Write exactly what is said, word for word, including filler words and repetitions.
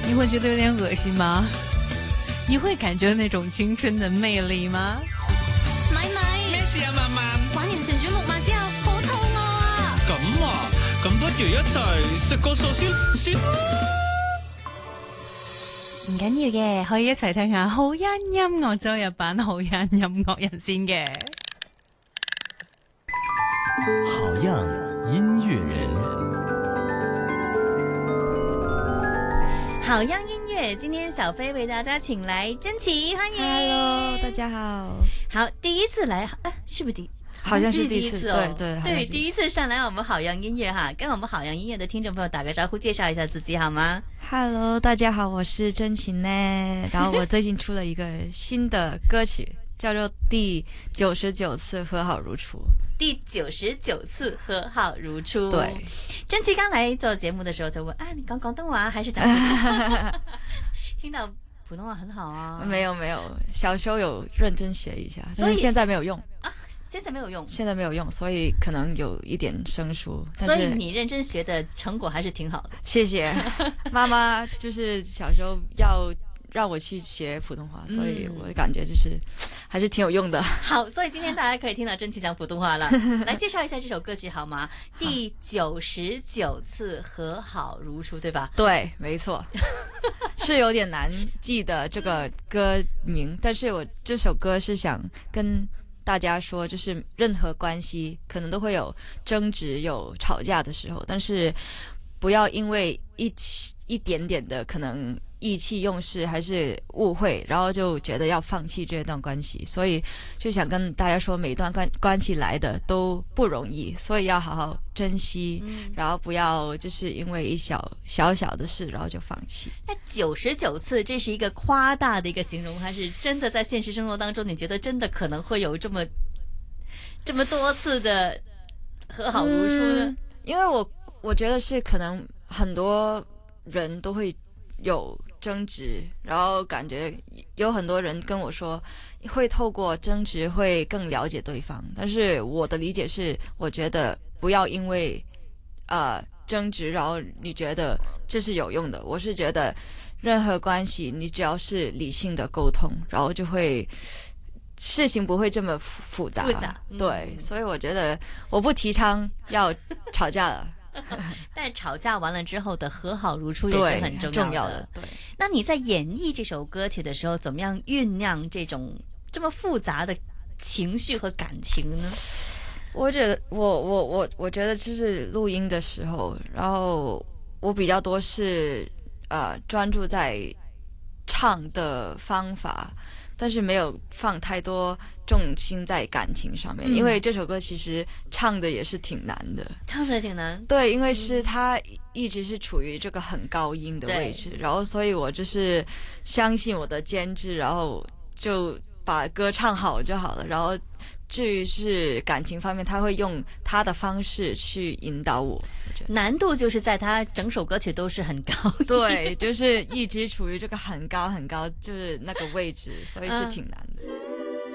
你会觉得有点恶心吗？你会感觉那種青春的魅力嗎？ 咪咪， 咩事啊？慢慢玩完旋轉木馬之後，好肚餓啊！ 咁啊，咁不如一齊食個壽司先啦。 唔緊要嘅，可以一齊聽下好音音樂周日版好音音樂人先嘅。 好样音乐人， 好样音乐，今天小飞为大家请来珍奇，欢迎。 Hello， 大家好。 好，第一次来，哎，是不是第？ 好像是第一次， 哦、 对对对，第一次上来我们好样音乐哈，跟我们好样音乐的听众朋友打个招呼，介绍一下自己好吗 ？Hello， 大家好，我是真情呢。然后我最近出了一个新的歌曲，叫做《第九十九次和好如初》。 第九十九次和好如初。 对， 真奇刚来做节目的时候就问啊，你讲广东话还是讲普通话？听到普通话很好啊。 没有没有，小时候有认真学一下，但是现在没有用啊。现在没有用， 现在没有用，所以可能有一点生疏。 所以你认真学的成果还是挺好的。 谢谢妈妈，就是小时候要让我去学普通话，所以我感觉就是还是挺有用的。 好，所以今天大家可以听到真奇讲普通话了。来介绍一下这首歌曲好吗？第九十九次和好如初，对吧？ 对，没错。是有点难记的这个歌名，但是我这首歌是想跟大家说，就是任何关系可能都会有争执、有吵架的时候，但是不要因为一起一点点的可能意气用事还是误会，然后就觉得要放弃这段关系。所以就想跟大家说，每一段关关系来的都不容易，所以要好好珍惜，嗯、然后不要就是因为一小小小的事然后就放弃。 那九十九次，这是一个夸大的一个形容，还是真的在现实生活当中，你觉得真的可能会有这么这么多次的和好如初呢？ 嗯、因为我我觉得是可能很多人都会有争执，然后感觉有很多人跟我说会透过争执会更了解对方，但是我的理解是，我觉得不要因为呃争执然后你觉得这是有用的。我是觉得任何关系你只要是理性的沟通，然后就会事情不会这么复杂。 复杂、 嗯、对，所以我觉得我不提倡要吵架了。 但吵架完了之后的和好如初也是很重要的。 重要的。对， 那你在演绎这首歌曲的时候，怎么样酝酿这种这么复杂的情绪和感情呢？ 我觉得，我我我我觉得就是录音的时候，然后我比较多是呃专注在唱的方法。但是没有放太多重心在感情上面、嗯、因为这首歌其实唱的也是挺难的， 唱的挺难。 对，因为是它一直是处于这个很高音的位置，然后所以我就是相信我的监制，然后就把歌唱好就好了，然后至于是感情方面，他会用他的方式去引导我。 难度就是在他整首歌曲都是很高， 对，就是一直处于这个很高很高，就是那个位置，所以是挺难的。